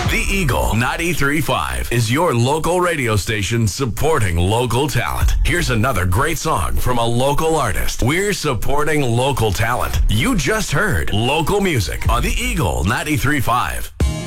The Eagle 93.5 is your local radio station supporting local talent. Here's another great song from a local artist. We're supporting local talent. You just heard local music on The Eagle 93.5.